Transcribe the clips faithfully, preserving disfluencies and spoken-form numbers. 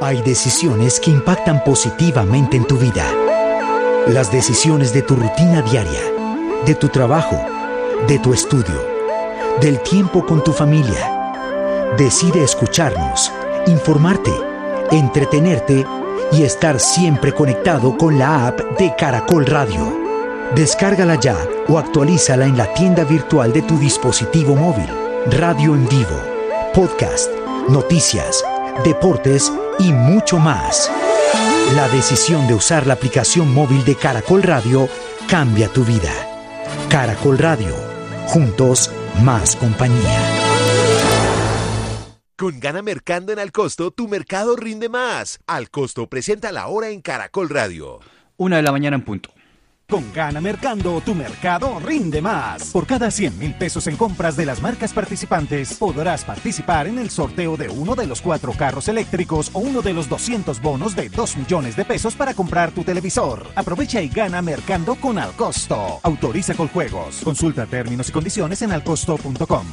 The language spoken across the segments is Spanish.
Hay decisiones que impactan positivamente en tu vida. Las decisiones de tu rutina diaria, de tu trabajo, de tu estudio, del tiempo con tu familia. Decide escucharnos, informarte, entretenerte y estar siempre conectado con la app de Caracol Radio. Descárgala ya o actualízala en la tienda virtual de tu dispositivo móvil. Radio en vivo, podcast, noticias, deportes y mucho más. La decisión de usar la aplicación móvil de Caracol Radio cambia tu vida. Caracol Radio. Juntos, más compañía. Con Gana Mercando en Alcosto, tu mercado rinde más. Alcosto presenta la hora en Caracol Radio. Una de la mañana en punto. Con Gana Mercando, tu mercado rinde más. Por cada cien mil pesos en compras de las marcas participantes, podrás participar en el sorteo de uno de los cuatro carros eléctricos o uno de los doscientos bonos de dos millones de pesos para comprar tu televisor. Aprovecha y gana Mercando con Alcosto. Autoriza con juegos. Consulta términos y condiciones en alcosto punto com.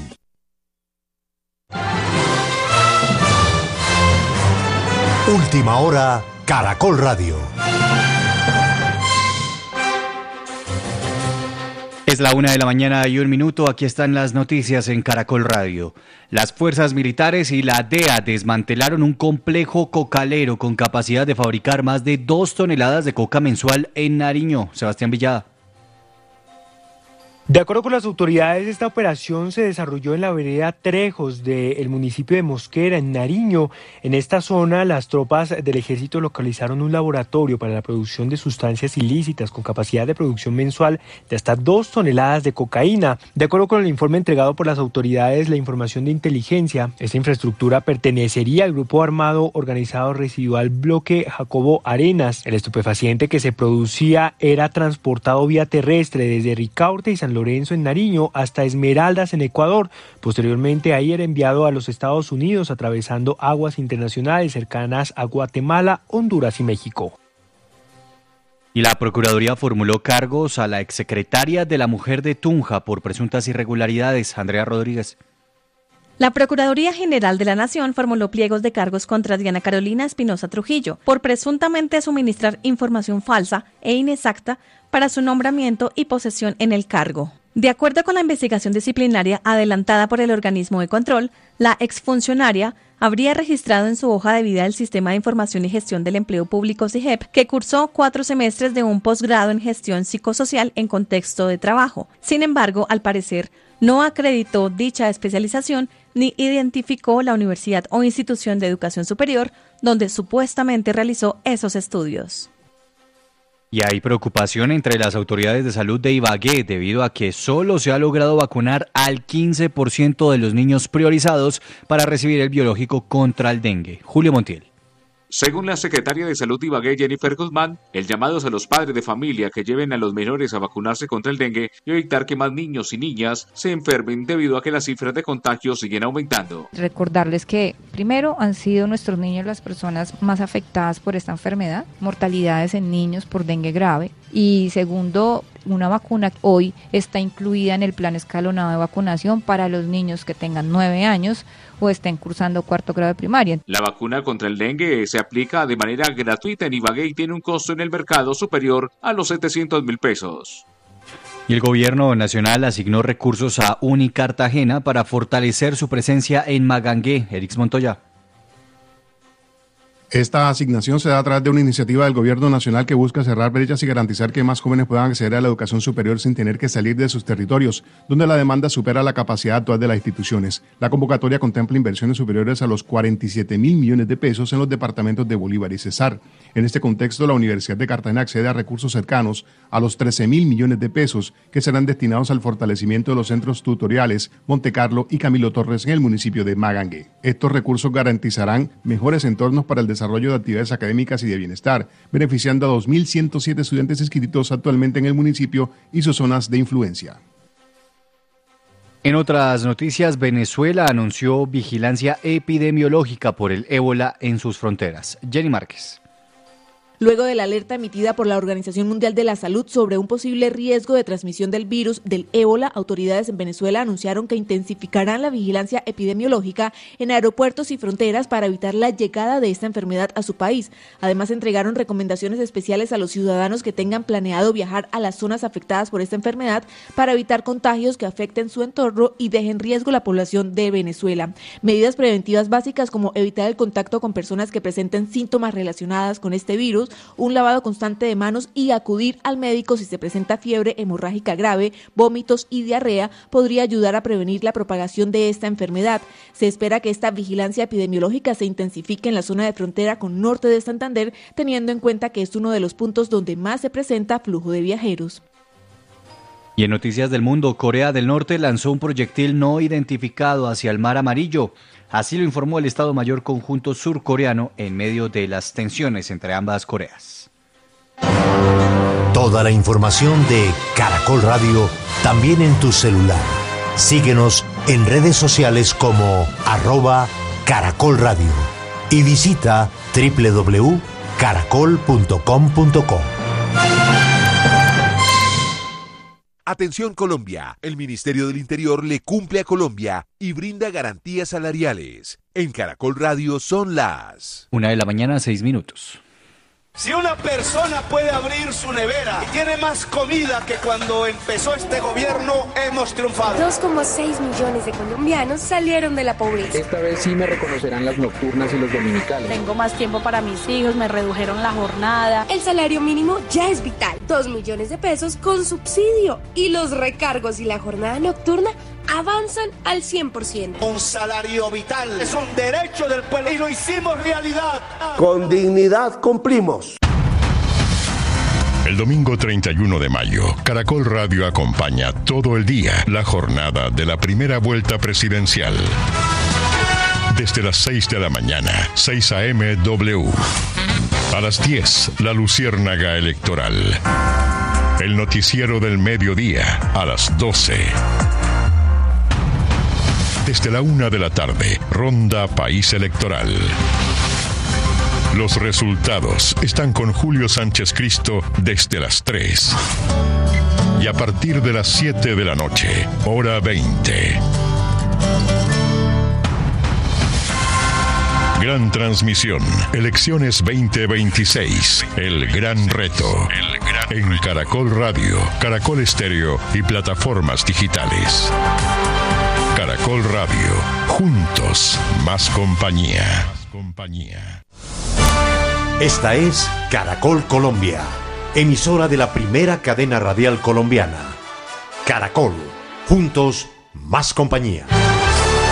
Última hora, Caracol Radio. Es la una de la mañana y un minuto. Aquí están las noticias en Caracol Radio. Las fuerzas militares y la D E A desmantelaron un complejo cocalero con capacidad de fabricar más de dos toneladas de coca mensual en Nariño. Sebastián Villada. De acuerdo con las autoridades, esta operación se desarrolló en la vereda Trejos del municipio de Mosquera, en Nariño. En esta zona, las tropas del ejército localizaron un laboratorio para la producción de sustancias ilícitas con capacidad de producción mensual de hasta dos toneladas de cocaína. De acuerdo con el informe entregado por las autoridades, la información de inteligencia, esta infraestructura pertenecería al grupo armado organizado residual Bloque Jacobo Arenas. El estupefaciente que se producía era transportado vía terrestre desde Ricaurte y San Lorenzo en Nariño hasta Esmeraldas en Ecuador. Posteriormente ahí era enviado a los Estados Unidos atravesando aguas internacionales cercanas a Guatemala, Honduras y México. Y la Procuraduría formuló cargos a la exsecretaria de la Mujer de Tunja por presuntas irregularidades. Andrea Rodríguez. La Procuraduría General de la Nación formuló pliegos de cargos contra Diana Carolina Espinosa Trujillo por presuntamente suministrar información falsa e inexacta para su nombramiento y posesión en el cargo. De acuerdo con la investigación disciplinaria adelantada por el organismo de control, la exfuncionaria habría registrado en su hoja de vida del Sistema de Información y Gestión del Empleo Público S I G E P que cursó cuatro semestres de un posgrado en gestión psicosocial en contexto de trabajo. Sin embargo, al parecer, no acreditó dicha especialización ni identificó la universidad o institución de educación superior donde supuestamente realizó esos estudios. Y hay preocupación entre las autoridades de salud de Ibagué debido a que solo se ha logrado vacunar al quince por ciento de los niños priorizados para recibir el biológico contra el dengue. Julio Montiel. Según la secretaria de Salud de Ibagué, Jennifer Guzmán, el llamado es a los padres de familia que lleven a los menores a vacunarse contra el dengue y evitar que más niños y niñas se enfermen debido a que las cifras de contagios siguen aumentando. Recordarles que primero han sido nuestros niños las personas más afectadas por esta enfermedad, mortalidades en niños por dengue grave, y segundo, una vacuna hoy está incluida en el plan escalonado de vacunación para los niños que tengan nueve años o estén cursando cuarto grado de primaria. La vacuna contra el dengue se aplica de manera gratuita en Ibagué y tiene un costo en el mercado superior a los setecientos mil pesos. Y el gobierno nacional asignó recursos a Unicartagena para fortalecer su presencia en Magangué. Erix Montoya. Esta asignación se da a través de una iniciativa del Gobierno Nacional que busca cerrar brechas y garantizar que más jóvenes puedan acceder a la educación superior sin tener que salir de sus territorios, donde la demanda supera la capacidad actual de las instituciones. La convocatoria contempla inversiones superiores a los cuarenta y siete mil millones de pesos en los departamentos de Bolívar y Cesar. En este contexto, la Universidad de Cartagena accede a recursos cercanos a los trece mil millones de pesos que serán destinados al fortalecimiento de los centros tutoriales Montecarlo y Camilo Torres en el municipio de Magangué. Estos recursos garantizarán mejores entornos para el desarrollo desarrollo de actividades académicas y de bienestar, beneficiando a dos mil ciento siete estudiantes inscritos actualmente en el municipio y sus zonas de influencia. En otras noticias, Venezuela anunció vigilancia epidemiológica por el ébola en sus fronteras. Jenny Márquez. luego de la alerta emitida por la Organización Mundial de la Salud sobre un posible riesgo de transmisión del virus del ébola. Autoridades en Venezuela anunciaron que intensificarán la vigilancia epidemiológica en aeropuertos y fronteras para evitar la llegada de esta enfermedad a su país. Además, entregaron recomendaciones especiales a los ciudadanos que tengan planeado viajar a las zonas afectadas por esta enfermedad para evitar contagios que afecten su entorno y dejen en riesgo la población de Venezuela. Medidas preventivas básicas como evitar el contacto con personas que presenten síntomas relacionadas con este virus, un lavado constante de manos y acudir al médico si se presenta fiebre hemorrágica grave, vómitos y diarrea podría ayudar a prevenir la propagación de esta enfermedad. Se espera que esta vigilancia epidemiológica se intensifique en la zona de frontera con norte de Santander, teniendo en cuenta que es uno de los puntos donde más se presenta flujo de viajeros. Y en noticias del mundo, Corea del Norte lanzó un proyectil no identificado hacia el Mar Amarillo. Así lo informó el Estado Mayor Conjunto surcoreano en medio de las tensiones entre ambas Coreas. Toda la información de Caracol Radio también en tu celular. Síguenos en redes sociales como arroba Caracol Radio y visita doble u doble u doble u punto caracol punto com punto co. Atención Colombia, el Ministerio del Interior le cumple a Colombia y brinda garantías salariales. En Caracol Radio son las... Una de la mañana, seis minutos. Si una persona puede abrir su nevera y tiene más comida que cuando empezó este gobierno, hemos triunfado. dos coma seis millones de colombianos salieron de la pobreza. Esta vez sí me reconocerán las nocturnas y los dominicales. Tengo más tiempo para mis hijos, me redujeron la jornada. El salario mínimo ya es vital, dos millones de pesos con subsidio. Y los recargos y la jornada nocturna avanzan al cien por ciento. Un salario vital es un derecho del pueblo y lo hicimos realidad. Con dignidad cumplimos. El domingo treinta y uno de mayo, Caracol Radio acompaña todo el día la jornada de la primera vuelta presidencial. Desde las seis de la mañana, seis a eme W. A las diez, la Luciérnaga Electoral. El noticiero del mediodía, a las doce. Desde la una de la tarde, Ronda País Electoral. Los resultados están con Julio Sánchez Cristo desde las tres. Y a partir de las siete de la noche, hora veinte. Gran transmisión, elecciones veinte veintiséis, el gran reto. En Caracol Radio, Caracol Estéreo y plataformas digitales. Caracol Radio, juntos, más compañía. compañía. Esta es Caracol Colombia, emisora de la primera cadena radial colombiana. Caracol, juntos, más compañía.